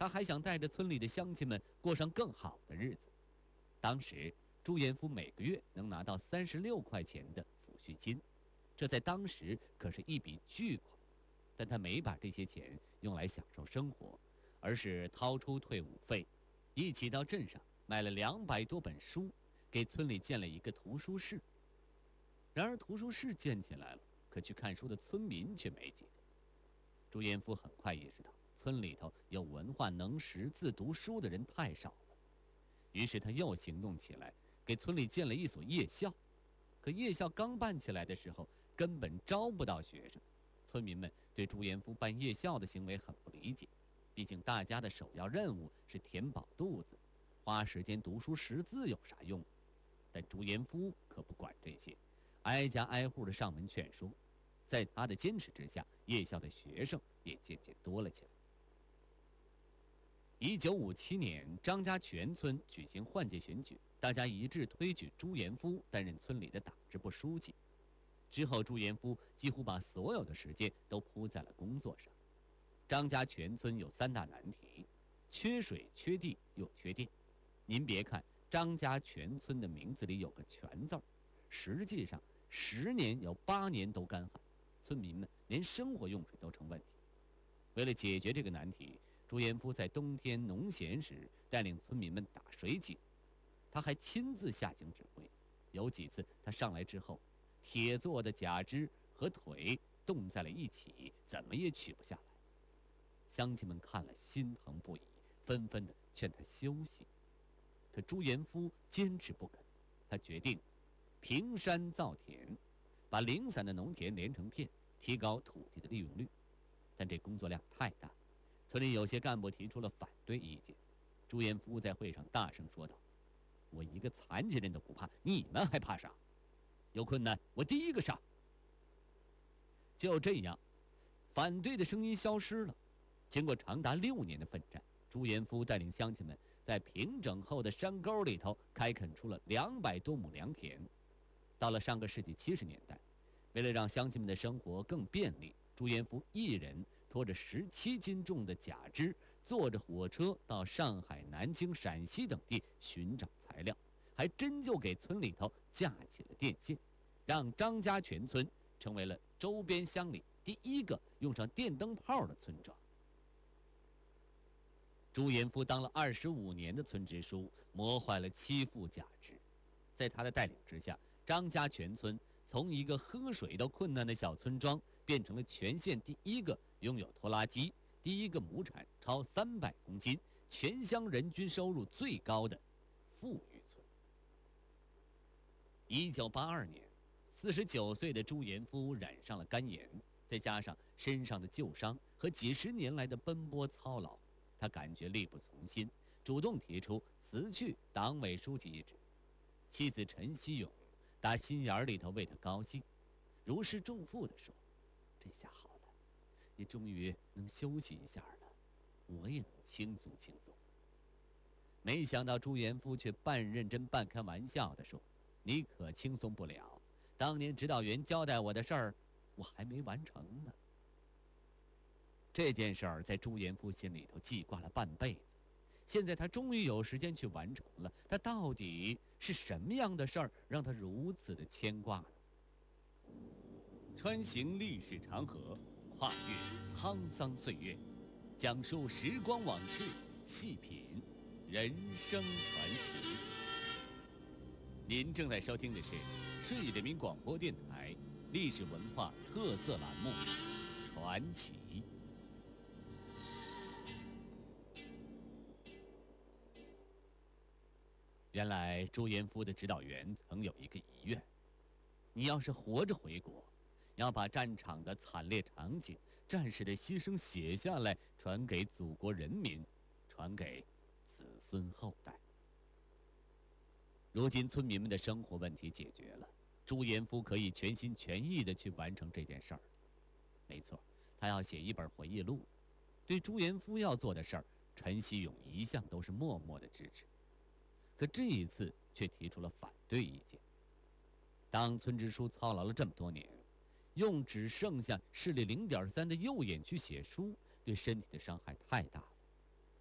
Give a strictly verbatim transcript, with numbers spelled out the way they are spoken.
他还想带着村里的乡亲们过上更好的日子。当时朱延夫每个月能拿到三十六块钱的抚恤金，这在当时可是一笔巨款。但他没把这些钱用来享受生活，而是掏出退伍费，一起到镇上买了两百多本书，给村里建了一个图书室。然而图书室建起来了，可去看书的村民却没几个。朱延夫很快意识到，村里头有文化能识字读书的人太少了，于是他又行动起来，给村里建了一所夜校。可夜校刚办起来的时候，根本招不到学生。村民们对朱延夫办夜校的行为很不理解，毕竟大家的首要任务是填饱肚子，花时间读书识字有啥用？但朱延夫可不管这些，挨家挨户的上门劝说。在他的坚持之下，夜校的学生也渐渐多了起来。一九五七年，张家全村举行换届选举，大家一致推举朱延夫担任村里的党支部书记。之后，朱延夫几乎把所有的时间都扑在了工作上。张家全村有三大难题：缺水、缺地又缺电。您别看张家全村的名字里有个全字儿，实际上十年有八年都干旱，村民们连生活用水都成问题。为了解决这个难题，朱延夫在冬天农闲时带领村民们打水井，他还亲自下井指挥。有几次他上来之后，铁做的假肢和腿冻在了一起，怎么也取不下来。乡亲们看了心疼不已，纷纷的劝他休息。可朱延夫坚持不肯，他决定平山造田，把零散的农田连成片，提高土地的利用率。但这工作量太大，村里有些干部提出了反对意见。朱延夫在会上大声说道：“我一个残疾人都不怕，你们还怕啥？有困难我第一个上。”就这样，反对的声音消失了。经过长达六年的奋战，朱延夫带领乡亲们在平整后的山沟里头开垦出了两百多亩良田。到了上个世纪七十年代，为了让乡亲们的生活更便利，朱延夫一人拖着十七斤重的假肢，坐着火车到上海、南京、陕西等地寻找材料，还真就给村里头架起了电线，让张家全村成为了周边乡里第一个用上电灯泡的村庄。朱延夫当了二十五年的村支书，磨坏了七副假肢。在他的带领之下，张家全村从一个喝水都困难的小村庄，变成了全县第一个拥有拖拉机、第一个亩产超三百公斤、全乡人均收入最高的富裕村。一九八二年，四十九岁的朱延夫染上了肝炎，再加上身上的旧伤和几十年来的奔波操劳，他感觉力不从心，主动提出辞去党委书记一职。妻子陈希勇打心眼里头为他高兴，如释重负地说：“这下好了，你终于能休息一下了，我也能轻松轻松。”没想到朱延夫却半认真半开玩笑地说：“你可轻松不了，当年指导员交代我的事儿，我还没完成呢。”这件事儿在朱延夫心里头记挂了半辈子。现在他终于有时间去完成了，他到底是什么样的事儿让他如此的牵挂呢？穿行历史长河，跨越沧桑岁月，讲述时光往事，细品人生传奇。您正在收听的是市人民广播电台历史文化特色栏目《传奇》。原来朱延夫的指导员曾有一个遗愿：你要是活着回国，要把战场的惨烈场景、战士的牺牲写下来，传给祖国人民，传给子孙后代。如今村民们的生活问题解决了，朱延夫可以全心全意地去完成这件事儿。没错，他要写一本回忆录。对朱延夫要做的事儿，陈希勇一向都是默默的支持。可这一次却提出了反对意见。当村支书操劳了这么多年，用只剩下视力零点三的右眼去写书，对身体的伤害太大了。